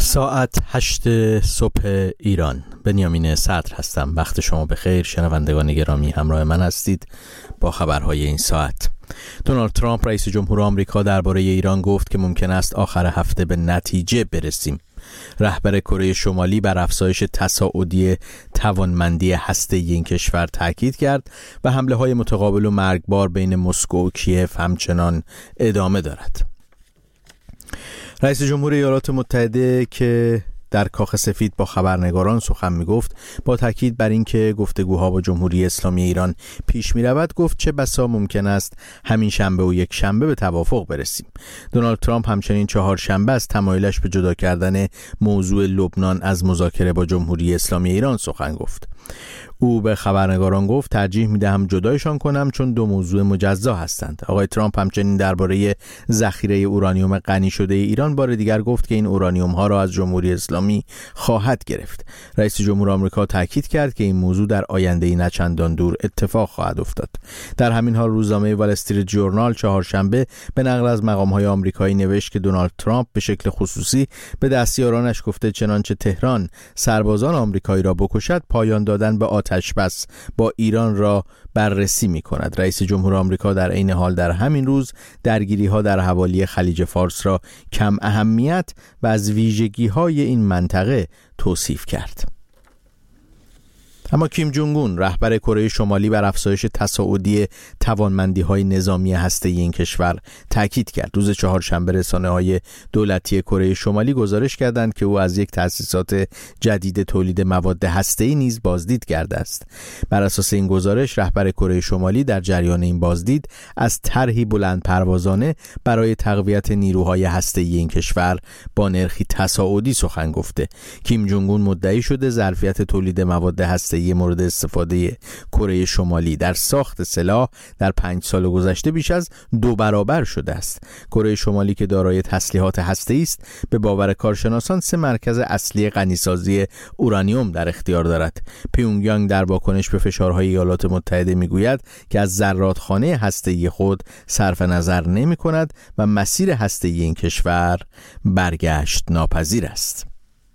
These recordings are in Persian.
ساعت 8 صبح ایران. بنیامین صدر هستم. وقت شما بخیر شنوندگان گرامی، همراه من هستید با خبرهای این ساعت. دونالد ترامپ رئیس جمهور آمریکا درباره ایران گفت که ممکن است آخر هفته به نتیجه برسیم. رهبر کره شمالی بر افزایش تصاعدی توانمندی هسته‌ای این کشور تاکید کرد و حمله‌های متقابل و مرگبار بین مسکو و کیف همچنان ادامه دارد. رئیس جمهور ایالات متحده که در کاخ سفید با خبرنگاران سخن می‌گفت، با تاکید بر اینکه گفتگوها با جمهوری اسلامی ایران پیش می‌رود، گفت چه بسا ممکن است همین شنبه و یک شنبه به توافق برسیم. دونالد ترامپ همچنین چهارشنبه از تمایلش به جدا کردن موضوع لبنان از مذاکره با جمهوری اسلامی ایران سخن گفت. او به خبرنگاران گفت ترجیح میدهم جدایشان کنم چون دو موضوع مجزا هستند. آقای ترامپ همچنین درباره ذخیره اورانیوم غنی شده ایران بار دیگر گفت که این اورانیوم ها را از جمهوری اسلامی خواهد گرفت. رئیس جمهور آمریکا تاکید کرد که این موضوع در آینده نه چندان دور اتفاق خواهد افتاد. در همین حال روزنامه وال استریت ژورنال چهارشنبه به نقل از مقام‌های آمریکایی نوشت که دونالد ترامپ به شکل خصوصی به دستیارانش گفته چنانچه تهران سربازان آمریکایی را بکشد، پایان دادن به آتش بس با ایران را بررسی می کند. رئیس جمهور آمریکا در عین حال در همین روز درگیری ها در حوالی خلیج فارس را کم اهمیت و از ویژگی های این منطقه توصیف کرد. اما کیم جونگ اون رهبر کره شمالی بر افزایش تصاعدی توانمندی‌های نظامی هسته‌ای این کشور تاکید کرد. روز چهارشنبه رسانه‌های دولتی کره شمالی گزارش کردند که او از یک تأسیسات جدید تولید مواد هسته‌ای نیز بازدید کرده است. بر اساس این گزارش رهبر کره شمالی در جریان این بازدید از طرحی بلندپروازانه برای تقویت نیروهای هسته‌ای این کشور با نرخی تصاعدی سخن گفته. کیم جونگ اون مدعی شده ظرفیت تولید مواد هسته‌ای مورد استفاده کره شمالی در ساخت سلاح در 5 سال گذشته بیش از 2 برابر شده است. کره شمالی که دارای تسلیحات هسته‌ای است، به باور کارشناسان 3 مرکز اصلی غنیسازی اورانیوم در اختیار دارد. پیونگیانگ در واکنش به فشارهای ایالات متحده میگوید که از ذراتخانه هسته‌ای خود صرف نظر نمی‌کند و مسیر هسته‌ای این کشور برگشت ناپذیر است.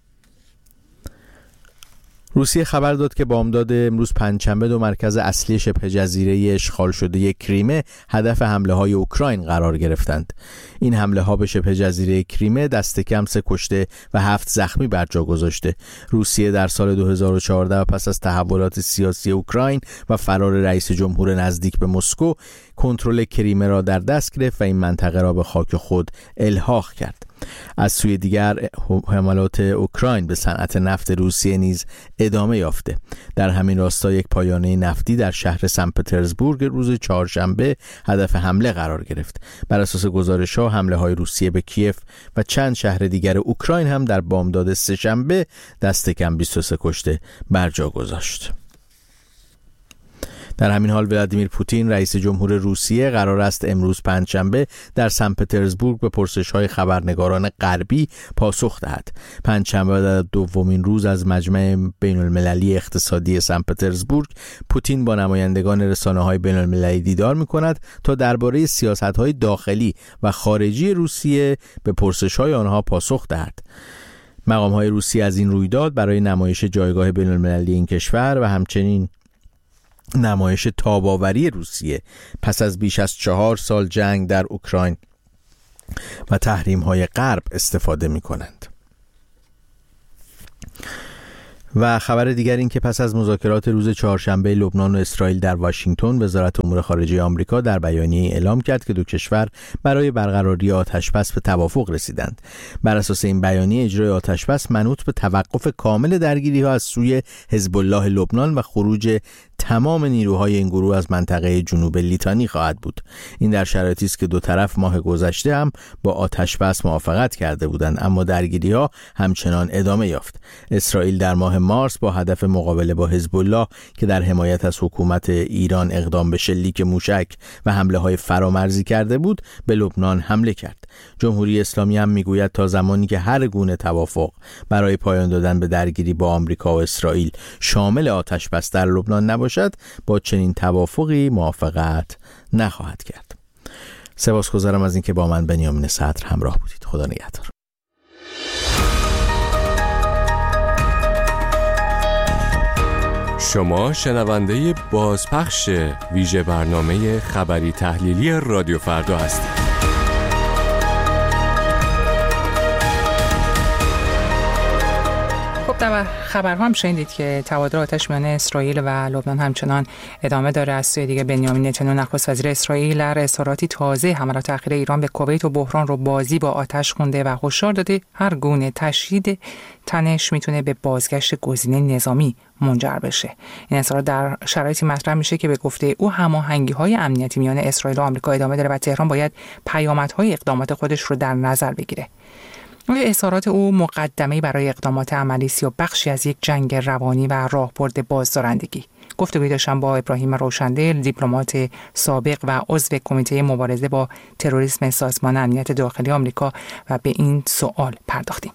روسیه خبر داد که بامداد امروز پنجشنبه 2 مرکز اصلی شبه جزیره اشغال شده کریمه هدف حمله های اوکراین قرار گرفتند. این حمله ها به شبه جزیره کریمه دست کم 3 کشته و 7 زخمی بر جا گذاشته. روسیه در سال 2014 پس از تحولات سیاسی اوکراین و فرار رئیس جمهور نزدیک به مسکو کنترل کریمه را در دست گرفت و این منطقه را به خاک خود الحاق کرد. از سوی دیگر حملات اوکراین به صنعت نفت روسیه نیز ادامه یافته. در همین راستا یک پایانه نفتی در شهر سن پترزبورگ روز چهارشنبه هدف حمله قرار گرفت. بر اساس گزارش‌ها حمله‌های روسیه به کیف و چند شهر دیگر اوکراین هم در بامداد سه‌شنبه دست کم 23 کشته بر جا گذاشت. در همین حال ولادیمیر پوتین رئیس جمهور روسیه قرار است امروز پنجشنبه در سن پترزبورگ به پرسش‌های خبرنگاران غربی پاسخ دهد. پنجشنبه در دومین روز از مجمع بین‌المللی اقتصادی سن پترزبورگ، پوتین با نمایندگان رسانه‌های بین‌المللی دیدار می‌کند تا درباره سیاست‌های داخلی و خارجی روسیه به پرسش‌های آنها پاسخ دهد. مقام‌های روسیه از این رویداد برای نمایش جایگاه بین‌المللی این کشور و همچنین نمایش تاب‌آوری روسیه پس از بیش از 4 سال جنگ در اوکراین و تحریم‌های غرب استفاده می‌کنند. و خبر دیگر این که پس از مذاکرات روز چهارشنبه لبنان و اسرائیل در واشنگتن، وزارت امور خارجه آمریکا در بیانیه اعلام کرد که 2 کشور برای برقراری آتشبس به توافق رسیدند. بر اساس این بیانیه اجرای آتشبس منوط به توقف کامل درگیری‌ها از سوی حزب الله لبنان و خروج تمام نیروهای این گروه از منطقه جنوب لیتانی خواهد بود. این در شرایطی است که 2 طرف ماه گذشته هم با آتشبس موافقت کرده بودند، اما درگیری‌ها همچنان ادامه یافت. اسرائیل در ماه مارس با هدف مقابله با حزب الله که در حمایت از حکومت ایران اقدام به شلیک موشک و حمله‌های فرامرزی کرده بود، به لبنان حمله کرد. جمهوری اسلامی هم میگوید تا زمانی که هر گونه توافق برای پایان دادن به درگیری با آمریکا و اسرائیل شامل آتشبس در لبنان نباشد، با چنین توافقی موافقت نخواهد کرد. سپاسگزارم از اینکه با من بنیامین صدر همراه بودید. خدا نگهدار. شما شنونده بازپخش ویژه برنامه خبری تحلیلی رادیو فردا هستید. در خبرها هم شنیدید که تبادل آتش میان اسرائیل و لبنان همچنان ادامه داره. از سوی دیگه بنیامین نتانیاهو نخست وزیر اسرائیل در اظهاراتی تازه حملات اخیر ایران به کویت و بحران رو بازی با آتش خونده و هشدار داده هر گونه تشدید تنش میتونه به بازگشت گزینه نظامی منجر بشه. این اظهارات در شرایطی مطرح میشه که به گفته او هماهنگی‌های امنیتی میان اسرائیل و آمریکا ادامه داره و تهران باید پیامدهای اقدامات خودش رو در نظر بگیره. اظهارات او مقدمه‌ای برای اقدامات عملی است یا بخشی از یک جنگ روانی و راهبرد بازدارندگی. گفتگویی داشتم با ابراهیم روشندل، دیپلمات سابق و عضو کمیته مبارزه با تروریسم سازمان امنیت داخلی آمریکا و به این سوال پرداختیم.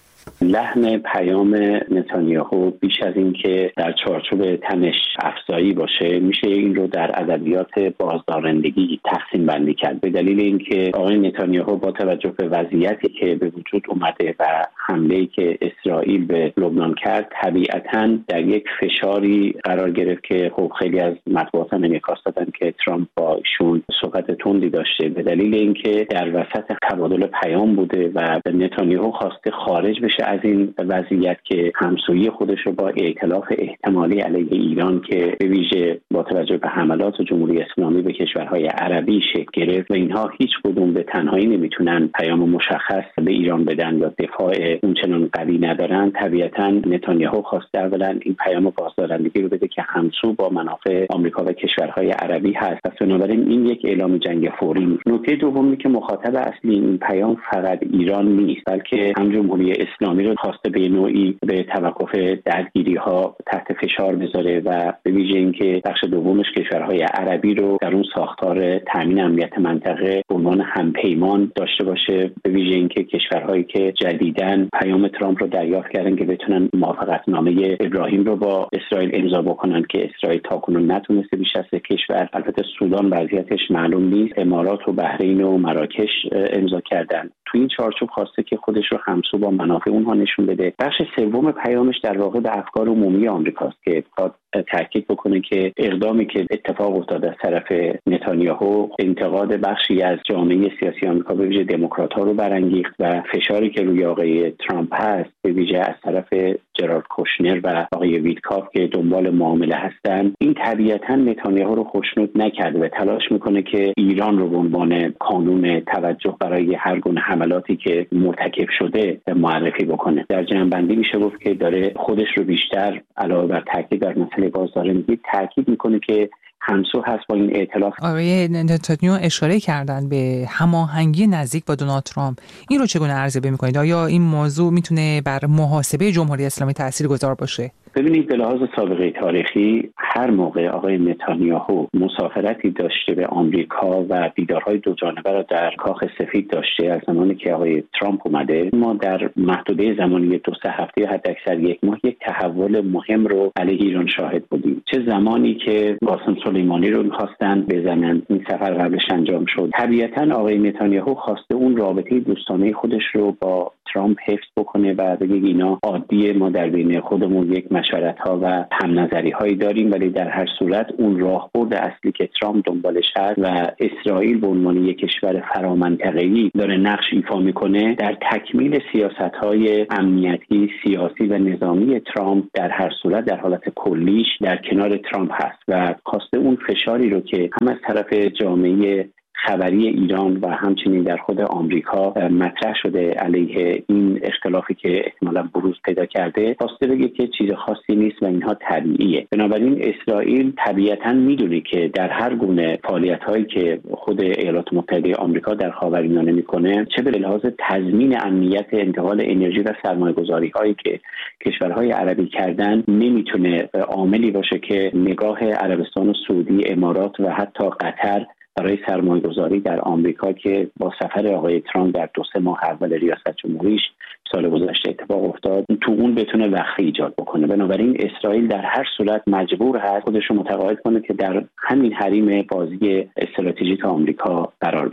لحن پیام نتانیاهو بیش از این که در چارچوب تنش افزایی باشه، میشه این رو در ادبیات بازدارندگی تقسیم بندی کرد، به دلیل اینکه آقای نتانیاهو با توجه به وضعیتی که به وجود اومده و حمله‌ای که اسرائیل به لبنان کرد طبیعتاً در یک فشاری قرار گرفت که خب خیلی از مطبوعات هم انعکاس دادن که ترامپ با ایشون صحبت تندی داشته، به دلیل اینکه در وسط تبادل پیام بوده و نتانیاهو خواسته خارج بشه از این وضعیت که همسویی خودش رو با ائتلاف احتمالی علیه ایران که به ویژه با توجه به حملات جمهوری اسلامی به کشورهای عربی شکل گرفت و اینها هیچ کدوم به تنهایی نمیتونن پیام مشخص به ایران بدن یا دفاع اونچنان قوی ندارن. طبیعتاً نتانیاهو خواسته اولا این پیام بازدارندگی رو بده که همسو با منافع آمریکا و کشورهای عربی هست. پس بنابراین این یک اعلام جنگ فوری نیست. نکته دومی که مخاطب اصلی این پیام فقط ایران نیست، بلکه هم جمهوری اسلامی رو خواسته به نوعی به توقف درگیری‌ها تحت فشار بذاره و به ویژه اینکه بخش دومش کشورهای عربی رو در اون ساختار تامین امنیت منطقه به عنوان همپیمان داشته باشه، به ویژه اینکه کشورهایی که جدیداً پیام ترامپ رو دریافت کردن که بتونن موافقتنامه ابراهیم رو با اسرائیل امضا بکنن که اسرائیل تاکنون نتونسته بیش از 3 کشور، البته سودان وضعیتش معلوم نیست، امارات و بحرین و مراکش امضا کردن. تو این چارچوب خواسته که خودش رو همسو با منافع اونها نشون بده. بخش سوم پیامش در واقع به افکار عمومی آمریکاست که تاکید بکنه که اقدامی که اتفاق افتاد از طرف نتانیاهو انتقاد بخشی از جامعه سیاسی آمریکا به ویژه دموکرات‌ها رو برانگیخت و فشاری که روی آقای ترامپ هست به ویژه از طرف جرارد کوشنر و آقای ویتکاف که دنبال معامله هستن، این طبیعتاً نتانیاهو رو خوشنود نکرده و تلاش میکنه که ایران رو به عنوان کانون توجه برای هر گونه حملاتی که مرتکب شده معرفی بکنه. در جمع‌بندی میشه گفت که داره خودش رو بیشتر علاوه بر تاکید بر مسئله بازدارندگی تاکید میکنه که همسو هست با این ائتلاف. آقای نتانیاهو اشاره کردن به هماهنگی نزدیک با دونالد ترامپ. این رو چگونه ارزیابی میکنید؟ آیا این موضوع میتونه بر محاسبه جمهوری اسلامی تاثیرگذار باشه؟ ببینید، به لحاظ سابقه تاریخی هر موقع آقای نتانیاهو مسافرتی داشته به آمریکا و دیدارهای دو جانبه را در کاخ سفید داشته، از زمانی که آقای ترامپ اومده، ما در محدوده زمانی 2-3 هفته یا حداکثر 1 ماه یک تحول مهم رو علیه ایران شاهد بودیم. چه زمانی که قاسم سلیمانی رو می‌خواستن بزنن، این سفر قبلش انجام شد. طبیعتاً آقای نتانیاهو خواسته اون رابطه دوستانه خودش رو با ترامپ حفظ بکنه و بگه اینا عادیه، ما در بین خودمون یک مشورت‌ها و هم نظری‌هایی داریم، ولی در هر صورت اون راهبرد اصلی که ترامپ دنبالش هست و اسرائیل به عنوان یک کشور فرامنطقه‌ای داره نقش ایفا میکنه در تکمیل سیاست‌های امنیتی، سیاسی و نظامی ترامپ در هر صورت در حالت کلیش در کنار ترامپ هست و خواسته اون فشاری رو که هم از طرف جامعه خبری ایران و همچنین در خود آمریکا مطرح شده علیه این اختلافی که احتمالاً بروز پیدا کرده، خواسته بگه که چیز خاصی نیست و اینها طبیعیه. بنابراین اسرائیل طبیعتاً میدونه که در هر گونه فعالیت‌هایی که خود ایالات متحده آمریکا در خاورمیانه میکنه، چه به لحاظ تضمین امنیت انتقال انرژی و سرمایه‌گذاری‌هایی که کشورهای عربی کردن، نمیتونه عاملی باشه که نگاه عربستان و سعودی، امارات و حتی قطر برای سرمایه‌گذاری در آمریکا که با سفر آقای ترامپ در 2-3 ماه اول ریاست جمهوریش سال گذشته اتفاق افتاد، تو اون بتونه وقفه ایجاد بکنه. بنابراین اسرائیل در هر صورت مجبور هست خودش رو متقاعد کنه که در همین حریم بازی استراتژیک آمریکا قرار بگیره.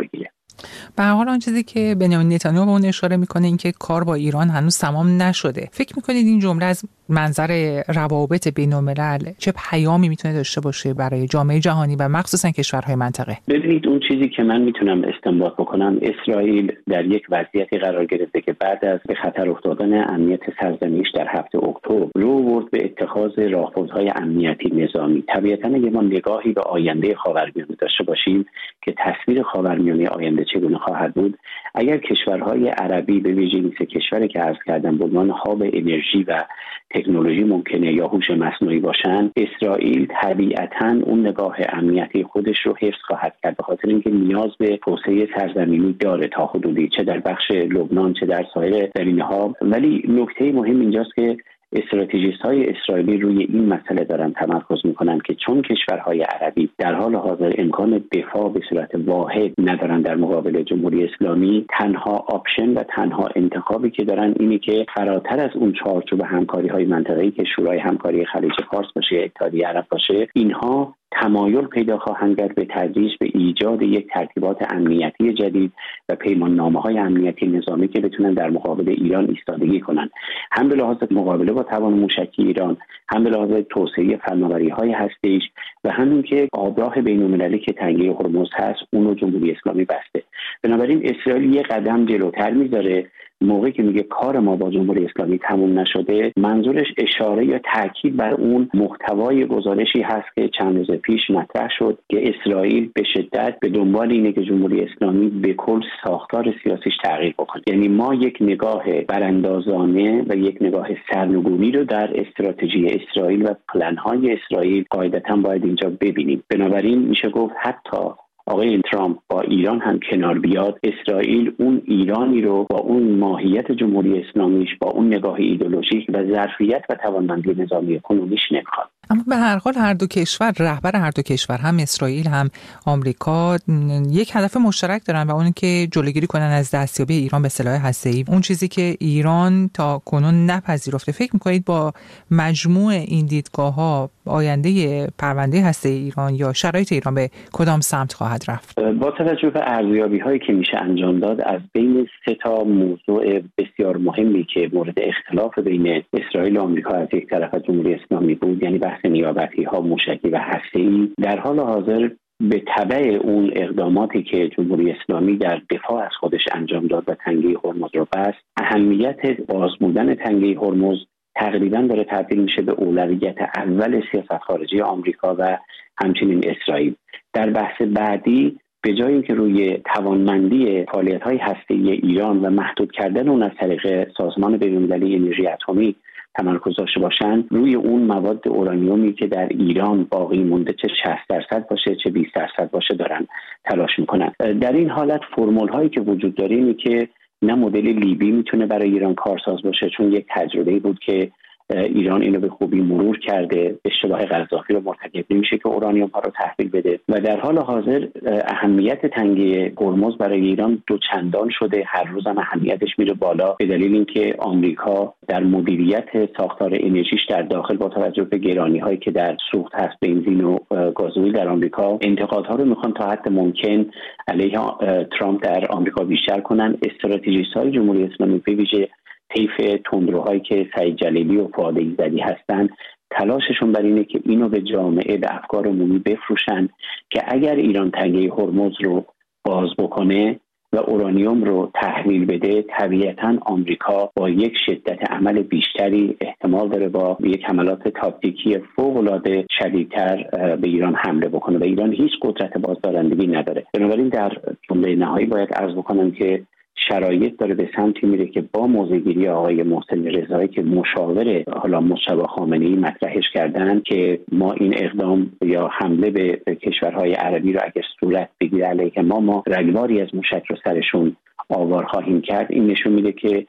به هر حال آن چیزی که بنیامین نتانیاهو به اون اشاره میکنه این که کار با ایران هنوز تمام نشده. فکر میکنید این جمله از منظر روابط بین‌الملل چه پیامی میتونه داشته باشه برای جامعه جهانی و مخصوصا کشورهای منطقه؟ ببینید، اون چیزی که من میتونم استنباط بکنم، اسرائیل در یک وضعیتی قرار گرفته که بعد از به خطر افتادن امنیت سرزمینیش در 7 اکتبر رو برد به اتخاذ راهبردهای امنیتی نظامی. طبیعتاً اگه ما نگاهی به آینده خاورمیانه داشته باشیم که تصویر خاورمیانه آینده چگونه خواهد بود، اگر کشورهای عربی به ویژه این سه کشوری که عرض کردم به عنوان هاب انرژی و تکنولوژی ممکنه یا هوش مصنوعی باشن، اسرائیل طبیعتاً اون نگاه امنیتی خودش رو حفظ خواهد کرد، به خاطر اینکه نیاز به توسعه سرزمینی داره تا حدودی، چه در بخش لبنان چه در سایر زمینه‌ها. ولی نکته مهم اینجاست که استراتژیست‌های اسرائیلی روی این مسئله دارن تمرکز میکنن که چون کشورهای عربی در حال حاضر امکان دفاع به صورت واحد ندارن در مقابل جمهوری اسلامی، تنها آپشن و تنها انتخابی که دارن اینی که فراتر از اون چارچوب همکاری‌های منطقه‌ای که شورای همکاری خلیج فارس باشه یا اتحادیه عرب باشه، اینها تمایل پیدا خواهند کرد به تدریج به ایجاد یک ترتیبات امنیتی جدید و پیماننامه‌های امنیتی نظامی که بتونن در مقابل ایران ایستادگی کنن، هم به لحاظ مقابله با توان موشکی ایران، هم به لحاظ توسعه فناوری‌های هسته‌ایش و همین که آبراه بین‌المللی که تنگه هرمز هست اون رو جمهوری اسلامی بسته. بنابراین اسرائیل یه قدم جلوتر میذاره. موقعی که میگه کار ما با جمهوری اسلامی تموم نشده، منظورش اشاره یا تاکید بر اون محتوای گزارشی هست که چند روز پیش مطرح شد که اسرائیل به شدت به دنبال اینه که جمهوری اسلامی به کل ساختار سیاسیش تغییر بکنه. یعنی ما یک نگاه براندازانه و یک نگاه سرنگونی رو در استراتژی اسرائیل و پلن‌های اسرائیل قاعدتاً باید اینجا ببینیم. بنابراین میشه گفت حتی آقای ترامپ با ایران هم کنار بیاد، اسرائیل اون ایرانی رو با اون ماهیت جمهوری اسلامیش، با اون نگاه ایدئولوژیک و ظرفیت و توانمندی نظامی کنونیش نمیخواد. اما به هر حال هر دو کشور، رهبر هر دو کشور، هم اسرائیل هم آمریکا، یک هدف مشترک دارن و اون که جلوگیری کنن از دستیابی ایران به سلاح هسته‌ای، اون چیزی که ایران تا کنون نپذیرفته. فکر می‌کنید با مجموع این دیدگاه‌ها آینده پرونده هسته‌ای ایران یا شرایط ایران به کدام سمت خواهد رفت؟ با توجه به ارزیابی‌هایی که میشه انجام داد، از بین 3 تا موضوع بسیار مهمی که مورد اختلاف بین اسرائیل و آمریکا از یک طرف و جمهوری اسلامی بود، یعنی بحث نیابتی‌ها، موشکی و هسته‌ای، در حال حاضر به تبع اون اقداماتی که جمهوری اسلامی در دفاع از خودش انجام داد و تنگه هرمز رو بست، اهمیت باز بودن تنگه هرمز تقریباً داره تبدیل میشه به اولویت اول سیاست خارجی آمریکا و همچنین اسرائیل. در بحث بعدی به جای اینکه روی توانمندی فعالیت‌های هسته‌ای ایران و محدود کردن اون از طریق سازمان بین‌المللی انرژی اتمی تمرکز داشته باشن، روی اون مواد اورانیومی که در ایران باقی مونده، چه 60% باشه چه 20% باشه، دارن تلاش میکنن. در این حالت فرمول هایی که وجود داره اینه که نه مدل لیبی میتونه برای ایران کارساز باشه، چون یک تجربه بود که ایران اینو به خوبی مرور کرده، اشتباه قذافی رو مرتکب نمیشه که اورانیوم ها رو تحویل بده و در حال حاضر اهمیت تنگه هرمز برای ایران دوچندان شده، هر روز هم اهمیتش میره بالا، به دلیل اینکه آمریکا در مدیریت ساختار انرژیش در داخل با توجه به گرانی هایی که در سوخت هست، بنزین و گازوئیل در آمریکا، انتقادها رو میخوان تا حد ممکن علیه ترامپ در آمریکا بیشتر کنن. استراتژیست های جمهوری اسلامی به ویژه طیف تندروهایی که سعید جلیلی و فؤاد ایزدی هستن، تلاششون بر اینه که اینو به جامعه، به افکار عمومی بفروشن که اگر ایران تنگه هرمز رو باز بکنه و اورانیوم رو تحویل بده، طبیعتاً آمریکا با یک شدت عمل بیشتری احتمال داره با یک حملات تاکتیکی فوق‌العاده شدیدتر به ایران حمله بکنه و ایران هیچ قدرت بازدارندگی نداره. بنابراین در جمله نهایی باید عرض بکنم که شرایط داره به سمتی میره که با موضع‌گیری آقای محسن رضایی که مشاور حالا مجتبی خامنه‌ای مطرحش کردن که ما این اقدام یا حمله به کشورهای عربی رو اگر صورت بگیره علیه ما رگباری از موشک رو سرشون آوار خواهیم کرد، این نشون میده که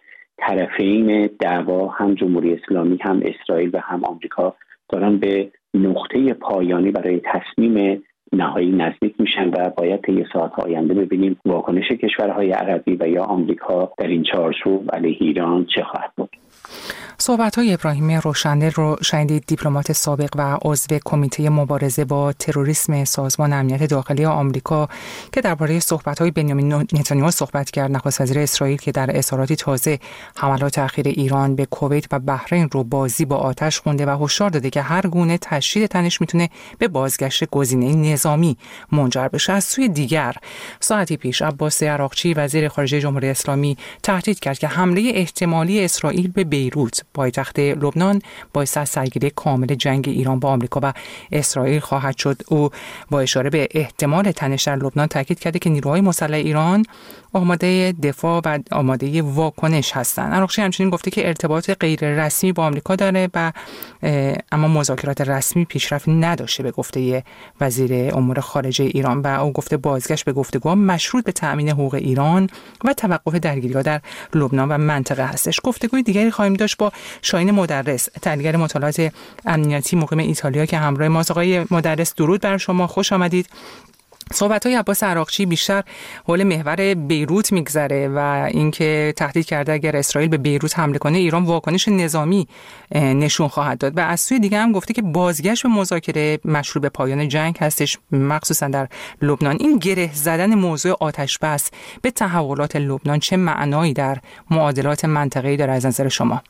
طرفین دعوا، هم جمهوری اسلامی هم اسرائیل و هم آمریکا، دارن به نقطه پایانی برای تصمیم نهایی نزدیک میشن و باید طی ساعت آینده ببینیم واکنش کشورهای عربی و یا آمریکا در این چارچوب علیه ایران چه خواهد بود. صحبت‌های ابراهیم روشندل رو شنیدید، دیپلمات سابق و عضو کمیته مبارزه با تروریسم سازمان امنیت داخلی آمریکا که درباره صحبت‌های بنیامین نتانیاهو صحبت کرد، نخست وزیر اسرائیل که در اظهاراتی تازه حملات اخیر ایران به کویت و بحرین رو بازی با آتش خونده و هشدار داده که هر گونه تشدید تنش میتونه به بازگشت گزینه نظامی منجر بشه. از سوی دیگر ساعتی پیش عباس عراقچی وزیر خارجه جمهوری اسلامی تهدید کرد که حمله احتمالی اسرائیل به بیروت پایتخت لبنان باعث سرگیری کامل جنگ ایران با آمریکا و اسرائیل خواهد شد. او با اشاره به احتمال تنش در لبنان تاکید کرده که نیروهای مسلح ایران آماده دفاع و آماده واکنش هستند. عراقچی همچنین گفته که ارتباط غیر رسمی با آمریکا داره و اما مذاکرات رسمی پیشرفت نداشته به گفته وزیر امور خارجه ایران، و او گفته بازگشت به گفتگوها مشروط به تأمین حقوق ایران و توقف درگیری‌ها در لبنان و منطقه هستش. گفتگوی دیگری خواهیم داشت با شاهین مدرس، تحلیلگر مطالعات امنیتی مقیم ایتالیا که همراه ماست. آقای مدرس درود بر شما، خوش آمدید. صحبت‌های عباس عراقچی بیشتر حول محور بیروت میگذره و اینکه تهدید کرده اگر اسرائیل به بیروت حمله کنه ایران واکنش نظامی نشون خواهد داد، و از سوی دیگه هم گفته که بازگشت به مذاکره مشروط به پایان جنگ هستش، مخصوصا در لبنان. این گره زدن موضوع آتش بس به تحولات لبنان چه معنایی در معادلات منطقه‌ای داره از نظر شما؟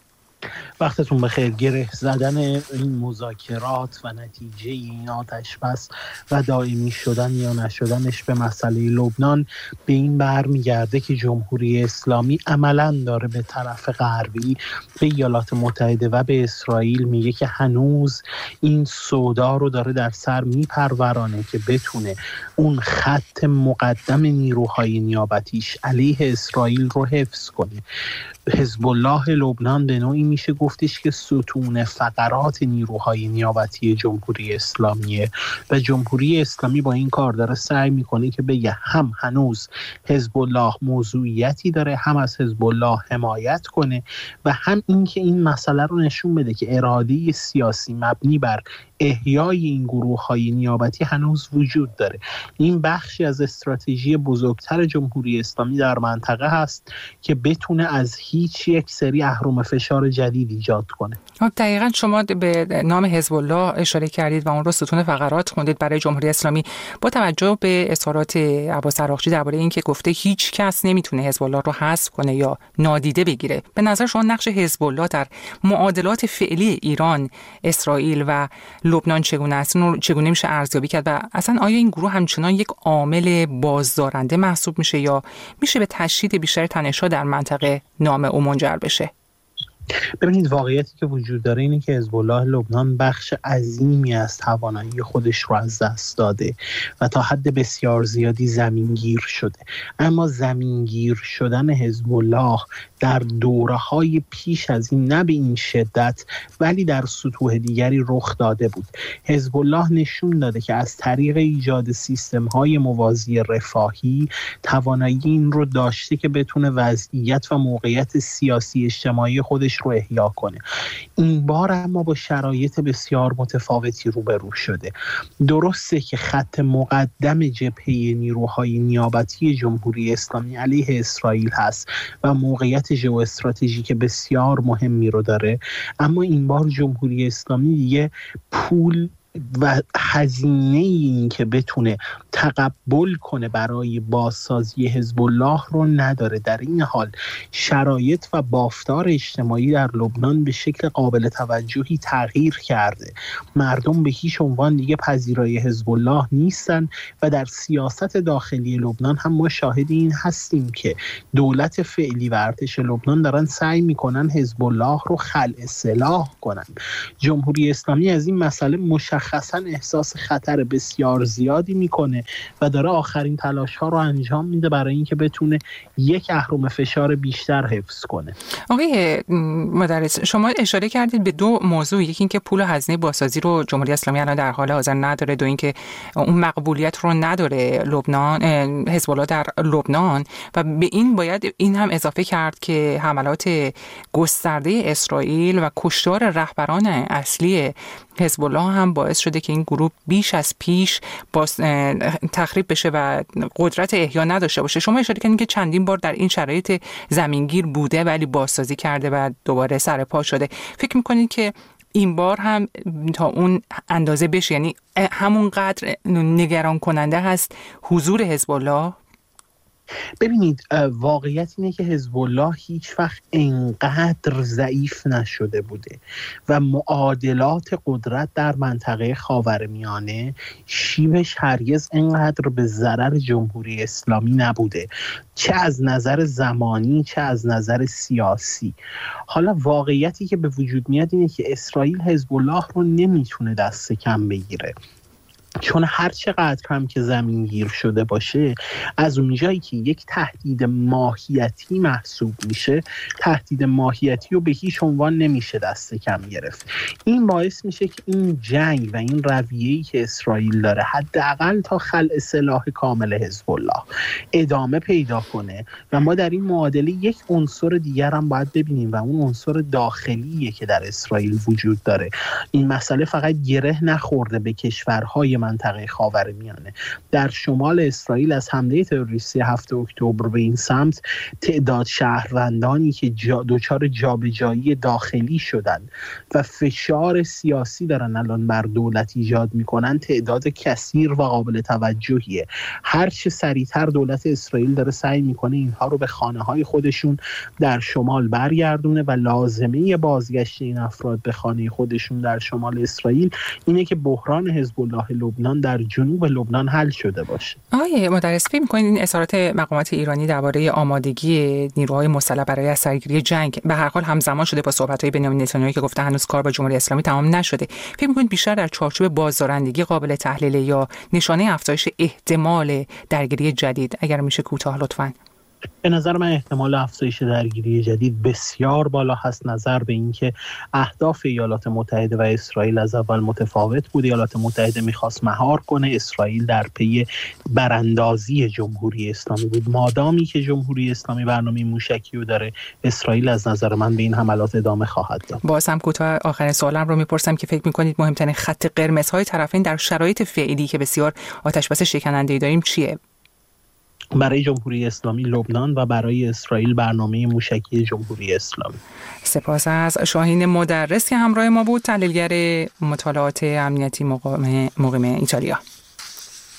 وقتتون بخیر. گره زدن این مذاکرات و نتیجه این آتش بس و دائمی شدن یا نشدنش به مسئله لبنان به این برمیگرده که جمهوری اسلامی عملاً داره به طرف غربی، به ایالات متحده و به اسرائیل میگه که هنوز این سودا رو داره در سر میپرورانه که بتونه اون خط مقدم نیروهای نیابتیش علیه اسرائیل رو حفظ کنه. حزب الله لبنان به نوعی میشه گفتش که ستون فقرات نیروهای نیابتی جمهوری اسلامیه و جمهوری اسلامی با این کار داره سعی میکنه که بگه هم هنوز حزب الله موضوعیتی داره، هم از حزب الله حمایت کنه و هم اینکه این مسئله رو نشون بده که اراده سیاسی مبنی بر احیای این گروه‌های نیابتی هنوز وجود داره. این بخشی از استراتژی بزرگتر جمهوری اسلامی در منطقه هست که بتونه از هیچ یک سری اهرم فشار جدید ایجاد کنه. دقیقاً شما به نام حزب الله اشاره کردید و اون رو ستون فقرات خوندید برای جمهوری اسلامی. با توجه به اظهارات عباس عراقچی درباره اینکه گفته هیچ کس نمیتونه حزب الله رو حذف کنه یا نادیده بگیره، به نظر شما نقش حزب الله در معادلات فعلی ایران، اسرائیل و لبنان چگونه است؟ چگونه میشه ارزیابی کرد و اصلا آیا این گروه همچنان یک عامل بازدارنده محسوب میشه یا میشه به تشدید بیشتر تنش‌ها در منطقه نام او منجر بشه؟ ببینید، واقعیتی که وجود داره اینه که حزب الله لبنان بخش عظیمی از توانایی خودش رو از دست داده و تا حد بسیار زیادی زمینگیر شده. اما زمینگیر شدن حزب الله در دوره‌های پیش از این نه به این شدت ولی در سطوح دیگری رخ داده بود. حزب الله نشون داده که از طریق ایجاد سیستم‌های موازی رفاهی توانایی این رو داشته که بتونه وضعیت و موقعیت سیاسی اجتماعی خودش رو احیا کنه. این بار اما با شرایط بسیار متفاوتی روبرو شده. درسته که خط مقدم جبهه نیروهای نیابتی جمهوری اسلامی علیه اسرائیل هست و موقعیت ژئواستراتژیک بسیار مهمی رو داره، اما این بار جمهوری اسلامی دیگه پول و هزینه این که بتونه تقبل کنه برای بازسازی حزب الله رو نداره. در این حال شرایط و بافتار اجتماعی در لبنان به شکل قابل توجهی تغییر کرده. مردم به هیچ عنوان دیگه پذیرای حزب الله نیستن و در سیاست داخلی لبنان هم ما شاهد این هستیم که دولت فعلی و ارتش لبنان دارن سعی میکنن حزب الله رو خلع سلاح کنن. جمهوری اسلامی از این مسئله مشخصا احساس خطر بسیار زیادی میکنه و داره آخرین تلاش ها رو انجام میده برای اینکه بتونه یک اهرم فشار بیشتر حفظ کنه. آقای مدرس، شما اشاره کردید به دو موضوع، یکی اینکه پول و هزینه بازسازی رو جمهوری اسلامی الان در حال حاضر نداره، دو اینکه اون مقبولیت رو نداره لبنان حزب الله در لبنان، و به این باید این هم اضافه کرد که حملات گسترده اسرائیل و کشتار رهبران اصلی حزب الله هم باعث شده که این گروه بیش از پیش با تخریب بشه و قدرت احیا نداشته باشه. شما اشاره کردین که چندین بار در این شرایط زمینگیر بوده ولی بازسازی کرده و دوباره سر پا شده. فکر میکنید که این بار هم تا اون اندازه بشه، یعنی همونقدر نگران کننده هست حضور حزب الله؟ ببینید، واقعیت اینه که حزب الله هیچ وقت انقدر ضعیف نشده بوده و معادلات قدرت در منطقه خاورمیانه شیبش هرگز انقدر به ضرر جمهوری اسلامی نبوده، چه از نظر زمانی چه از نظر سیاسی. حالا واقعیتی که به وجود میاد اینه که اسرائیل حزب الله رو نمیتونه دست کم بگیره، چون هر چقدر هم که زمینگیر شده باشه، از اونجایی که یک تهدید ماهیتی محسوب میشه، تهدید ماهیتی رو به هیچ عنوان نمیشه دست کم گرفت. این باعث میشه که این جنگ و این رویه‌ای که اسرائیل داره حداقل تا خلع سلاح کامل حزب الله ادامه پیدا کنه و ما در این معادله یک عنصر دیگر هم باید ببینیم و اون عنصر داخلیه که در اسرائیل وجود داره. این مسئله فقط گره نخورده به کشورهای منطقه خاورمیانه. در شمال اسرائیل از حمله تروریستی 7 اکتبر به این سمت تعداد شهروندانی که دچار جابجایی داخلی شدن و فشار سیاسی دارن الان بر دولت ایجاد میکنن تعداد کثیر و قابل توجهیه. هر چه سریعتر دولت اسرائیل داره سعی میکنه اینها رو به خانه‌های خودشون در شمال برگردونه و لازمه بازگشت این افراد به خانه خودشون در شمال اسرائیل اینه که بحران حزب الله لبنان در جنوب لبنان حل شده باشه. آقای مدرس، فکر می‌کنید این اظهارات مقامات ایرانی درباره آمادگی نیروهای مسلح برای از سرگیری جنگ به هر حال همزمان شده با صحبت‌های بنیامین نتانیاهو که گفته هنوز کار با جمهوری اسلامی تمام نشده، فکر می‌کنید بیشتر در چارچوب بازدارندگی قابل تحلیل یا نشانه افزایش احتمال درگیری جدید؟ اگر میشه کوتاه لطفاً. به نظر من احتمال افزایش درگیری جدید بسیار بالا هست، نظر به اینکه اهداف ایالات متحده و اسرائیل از اول متفاوت بود. ایالات متحده میخواست مهار کنه، اسرائیل در پی براندازی جمهوری اسلامی بود. مادامی که جمهوری اسلامی برنامه موشکی رو داره، اسرائیل از نظر من به این حملات ادامه خواهد داد. باز هم کوتاه آخرین سوالم رو میپرسم که فکر میکنید مهمترین خط قرمزهای طرفین در شرایط فعلی که بسیار آتش‌بس شکننده‌ای داریم چیه؟ برای جمهوری اسلامی لبنان و برای اسرائیل برنامه موشکی جمهوری اسلامی. سپاس از شاهین مدرس که همراه ما بود، تحلیلگر مطالعات امنیتی مقیم ایتالیا.